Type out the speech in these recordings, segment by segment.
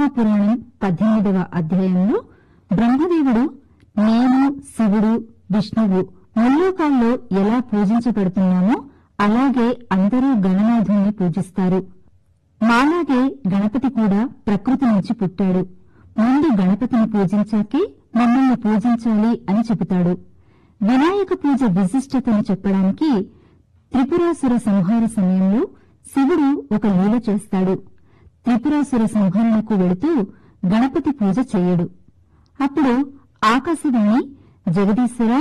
మహాపురాణం 18వ అధ్యాయంలో బ్రహ్మదేవుడు నేను, శివుడు, విష్ణువు ముల్లోకాల్లో ఎలా పూజించబడుతున్నామో అలాగే అందరూ గణనాథుణ్ణి పూజిస్తారు. మాలాగే గణపతి కూడా ప్రకృతి నుంచి పుట్టాడు. ముందు గణపతిని పూజించాకే మమ్మల్ని పూజించాలి అని చెబుతాడు. వినాయక పూజ విశిష్టతను చెప్పడానికి త్రిపురాసుర సంహార సమయంలో శివుడు ఒక లీల చేస్తాడు. త్రిపురాసుర సంహరణకు వెళుతూ గణపతి పూజ చేయడు. అప్పుడు ఆకాశవాణి, జగదీశ్వర,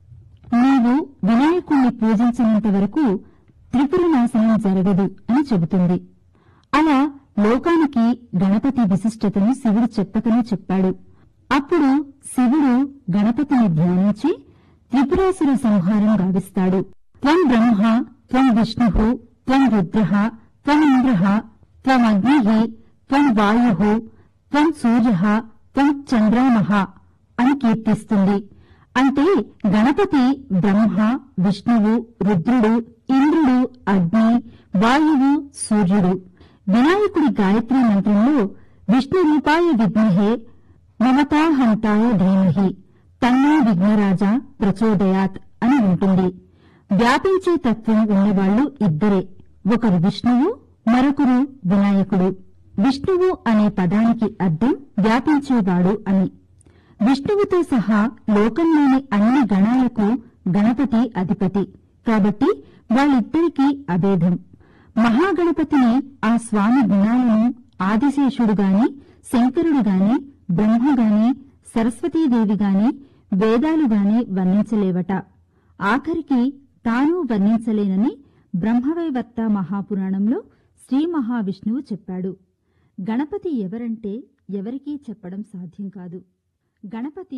నీవు వినాయకుణ్ణి పూజించినంత వరకు త్రిపుర నాశనం జరగదు అని చెబుతుంది. అలా లోకానికి గణపతి విశిష్టతను శివుడు చెప్పకనే చెప్పాడు. అప్పుడు శివుడు గణపతిని ధ్యానించి త్రిపురాసుర సంహారం గావిస్తాడు. త్వం బ్రహ్మ, త్వం విష్ణుః, త్వం రుద్రః, త్వం ఇంద్రః, త్వం అగ్నిః, త్వం వాయుః, త్వం సూర్యః, త్వం చంద్రమః అని కీర్తిస్తుంది. అంటే గణపతి బ్రహ్మ, విష్ణువు, రుద్రుడు, ఇంద్రుడు, అగ్ని, వాయువు, సూర్యుడు. వినాయకుడి గాయత్రీ మంత్రంలో విష్ణు రూపాయ విద్మహే మమతాహంతాయ ధీమహి తన్నో విఘ్నరాజ ప్రచోదయాత్ అని ఉంటుంది. వ్యాపించే తత్వం ఉన్నవాళ్లు ఇద్దరే, ఒకరు విష్ణువు, మరొకరు వినాయకుడు. విష్ణువు అనే పదానికి అర్థం వ్యాపించేవాడు అని. విష్ణువుతో సహా లోకంలోని అన్ని గణాలకు గణపతి అధిపతి కాబట్టి వాళ్ళిద్దరికీ అభేదం. మహాగణపతిని ఆ స్వామి గుణాలను ఆదిశేషుడుగాని, శంకరుడుగాని, బ్రహ్మగాని, సరస్వతీదేవిగాని, వేదాలుగాని వర్ణించలేవట. ఆఖరికి తాను వర్ణించలేనని బ్రహ్మవైవర్త మహాపురాణంలో శ్రీ మహావిష్ణువు చెప్పాడు. గణపతి ఎవరంటే ఎవరికీ చెప్పడం సాధ్యం కాదు. గణపతి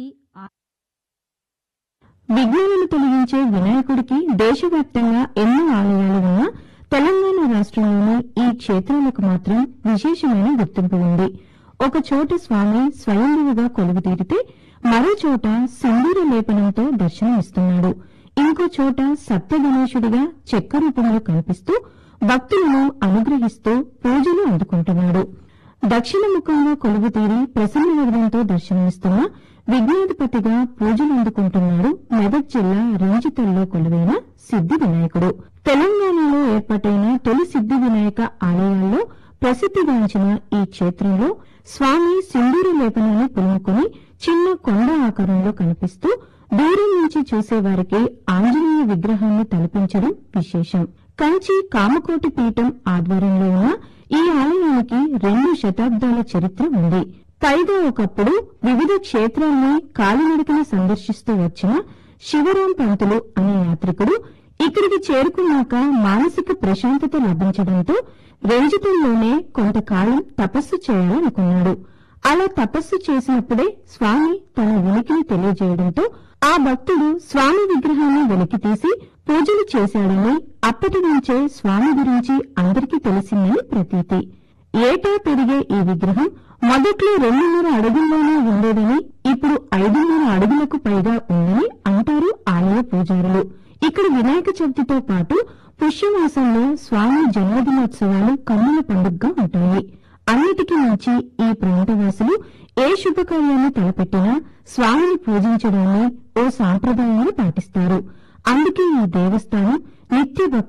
విఘ్నాలను తొలగించే వినాయకుడికి దేశవ్యాప్తంగా ఎన్నో ఆలయాలు ఉన్నా తెలంగాణ రాష్ట్రంలోని ఈ క్షేత్రాలకు మాత్రం విశేషమైన గుర్తింపు ఉంది. ఒక చోట స్వామి స్వయంభువుగా కొలువుతీరితే మరో చోట సింధూర లేపనంతో దర్శనమిస్తున్నాడు. ఇంకో చోట సప్తగణేశుడిగా చెక్క రూపంలో కనిపిస్తూ భక్తులను అనుగ్రహిస్తూ పూజలు అందుకుంటున్నాడు. దక్షిణముఖంగా కొలువుతీరి ప్రసన్నవదనంతో దర్శనమిస్తున్న విఘ్నాధిపతిగా పూజలు అందుకుంటున్నాడు మెదక్ జిల్లా రంజితల్లో కొలువైన సిద్ధి వినాయకుడు. తెలంగాణలో ఏర్పాటైన తొలి సిద్ధి వినాయక ఆలయాల్లో ప్రసిద్ధిగాంచిన ఈ క్షేత్రంలో స్వామి సింధూర లేపనాన్ని పులుముకుని చిన్న కొండ ఆకారంలో కనిపిస్తూ దూరం నుంచి చూసేవారికి ఆంజనేయ విగ్రహాన్ని తలపించడం విశేషం. కంచి కామకోటి పీఠం ఆధ్వర్యంలో ఉన్న ఈ ఆలయానికి 2 శతాబ్దాల చరిత్ర ఉంది. పైగా ఒకప్పుడు వివిధ క్షేత్రాల్ని కాలినడకన సందర్శిస్తూ వచ్చిన శివరాం పంతులు అనే యాత్రికుడు ఇక్కడికి చేరుకున్నాక మానసిక ప్రశాంతత లభించడంతో రంజితంలోనే కొంతకాలం తపస్సు చేయాలనుకున్నాడు. అలా తపస్సు చేసినప్పుడే స్వామి తన ఉనికిని తెలియజేయడంతో ఆ భక్తుడు స్వామి విగ్రహాన్ని వెలికితీసి పూజలు చేశాడని, అప్పటి నుంచే స్వామి గురించి అందరికీ తెలిసిందని ప్రతీతి. ఏటా పెరిగే ఈ విగ్రహం మొదట్లో 2.5 అడుగుల్లోనే ఉండేదని, ఇప్పుడు 5.5 అడుగులకు పైగా ఉందని అంటారు ఆలయ పూజారులు. ఇక్కడ వినాయక చవితితో పాటు పుష్యమాసంలో స్వామి జన్మదినోత్సవాలు కన్నుల పండుగగా ఉంటాయి. అన్నిటికీ మించి ఈ ప్రాంతవాసులు ఏ శుభకార్యాన్ని తలపెట్టినా స్వామిని పూజించడాన్ని ఓ సాంప్రదాయాన్ని పాటిస్తారు. అందుకే ఈ దేవస్థానం నిత్య